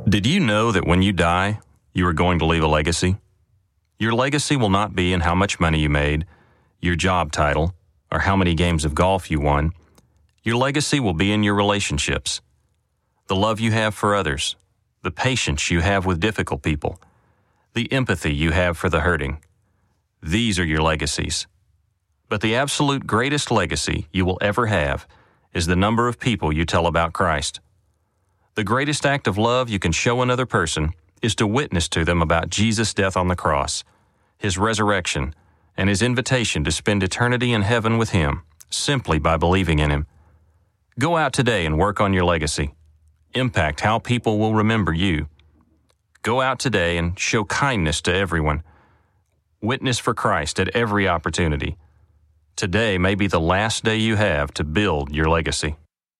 Did you know that when you die, you are going to leave a legacy? Your legacy will not be in how much money you made, your job title, or how many games of golf you won. Your legacy will be in your relationships, the love you have for others, the patience you have with difficult people, the empathy you have for the hurting. These are your legacies. But the absolute greatest legacy you will ever have is the number of people you tell about Christ. The greatest act of love you can show another person is to witness to them about Jesus' death on the cross, His resurrection, and His invitation to spend eternity in heaven with Him, simply by believing in Him. Go out today and work on your legacy. Impact how people will remember you. Go out today and show kindness to everyone. Witness for Christ at every opportunity. Today may be the last day you have to build your legacy.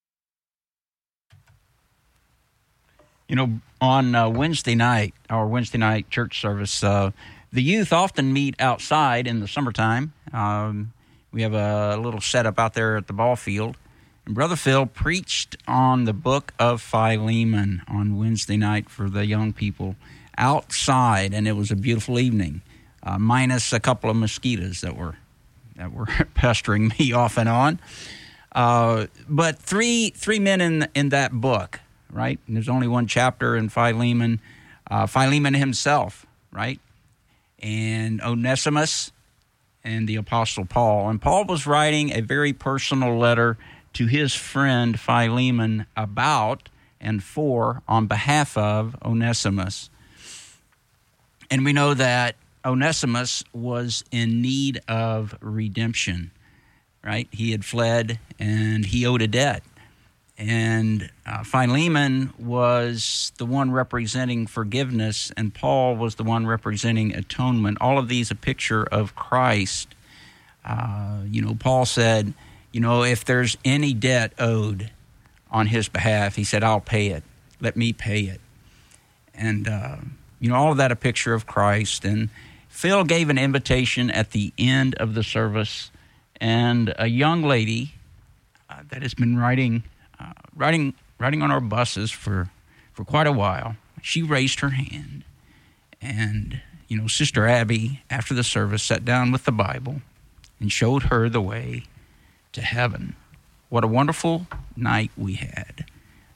You know, on Wednesday night, our Wednesday night church service, the youth often meet outside in the summertime. We have a little setup out there at the ball field. And Brother Phil preached on the book of Philemon on Wednesday night for the young people outside, and it was a beautiful evening, minus a couple of mosquitoes that were pestering me off and on. But three men in that book, right? And there's only one chapter in Philemon. Philemon himself, right? And Onesimus and the Apostle Paul. And Paul was writing a very personal letter to his friend Philemon about and on behalf of Onesimus. And we know that Onesimus was in need of redemption, right? He had fled and he owed a debt. And Philemon was the one representing forgiveness, and Paul was the one representing atonement. All of these a picture of Christ. Paul said, if there's any debt owed on his behalf, he said, I'll pay it. Let me pay it. And, all of that a picture of Christ. And Phil gave an invitation at the end of the service, and a young lady that has been riding on our buses for quite a while, she raised her hand. And, Sister Abby, after the service, sat down with the Bible and showed her the way to heaven. What a wonderful night we had.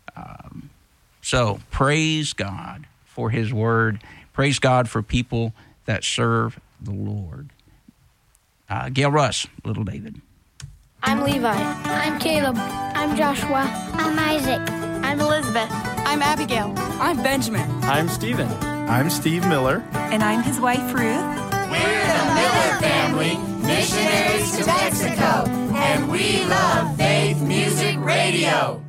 So praise God for His Word. Praise God for people that serve the Lord. Gail Russ, Little David. I'm Levi. I'm Caleb. I'm Joshua. I'm Isaac. I'm Elizabeth. I'm Abigail. I'm Benjamin. I'm Stephen. I'm Steve Miller. And I'm his wife, Ruth. We're the Miller family, missionaries to Mexico, and we love Faith Music Radio.